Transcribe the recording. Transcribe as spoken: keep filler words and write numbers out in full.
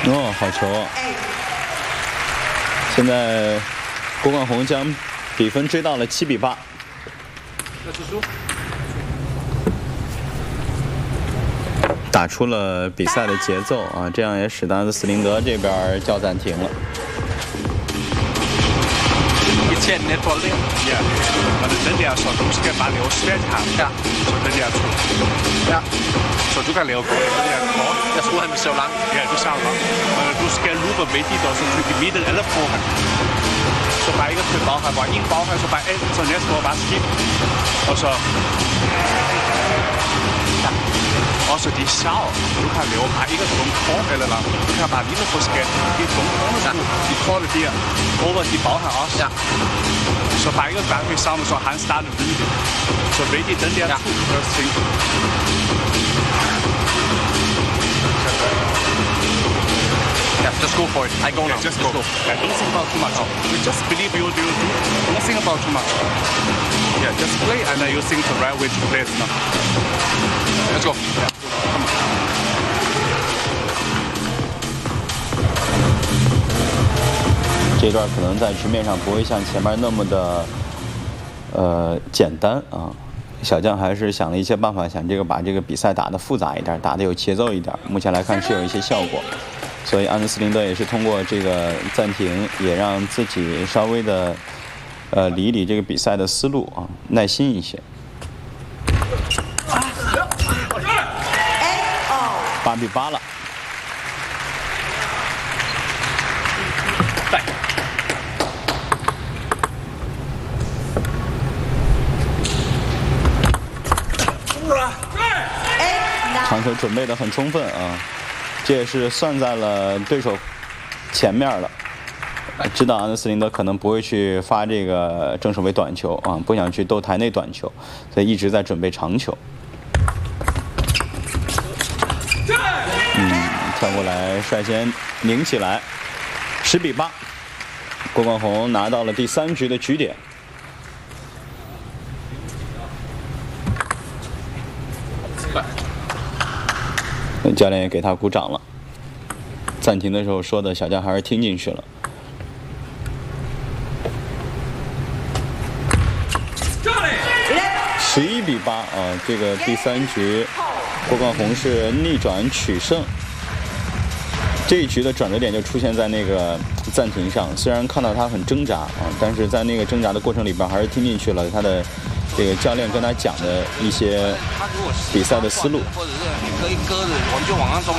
哦，好球啊！现在郭冠宏将比分追到了七比八。打出了比赛的节奏啊，这样也使得安德斯林德这边叫暂停了。 Tjene bolden. Ja. Og det er den der, så du skal bare lave svært ham. Ja. Så den der to. Ja. Så du kan lave den der kort. Jeg tror, han vil så langt. Ja, det er langt. Og du skal loope midt i, og så trykke i midten eller foran. Så bare ikke til baghånd. Bare en baghånd, så bare alt. Så næste år bare skib. Og så... Ja. Og så de sav. Du kan lave bare ikke sådan kort eller langt. Du kan bare lille forskel. Det er dumme kroner. De korte der. Over de baghånd også. Ja. Så bare ikke bare vi sammen, så han starter videre. Så ved I den der ja. to første ting. Yeah, just go for it. I go now. Yeah, just go. Yeah, don't think about too much. You just believe you do. Don't think about too much. Yeah, just play and then you think the right way to play it now. Let's go. Yeah. Come on. 这段可能在局面上不会像前面那么的，呃，简单啊。小将还是想了一些办法，想这个把这个比赛打得复杂一点，打得有节奏一点。目前来看是有一些效果，所以安德斯林德也是通过这个暂停，也让自己稍微的，呃，理一理这个比赛的思路啊，耐心一些。八比八了。 长球准备的很充分啊，这也是算在了对手前面了。知道安德斯林德可能不会去发这个正手为短球啊，不想去斗台内短球，所以一直在准备长球。嗯，跳过来率先拧起来，十比八，郭冠宏拿到了第三局的局点。 教练也给他鼓掌了。暂停的时候说的，小将还是听进去了。十一比八啊，这个第三局，郭冠宏是逆转取胜。这一局的转折点就出现在那个暂停上，虽然看到他很挣扎啊，但是在那个挣扎的过程里边，还是听进去了他的。 这个教练跟他讲的一些比赛的思路。 或者是你可以割的，我们就往上中。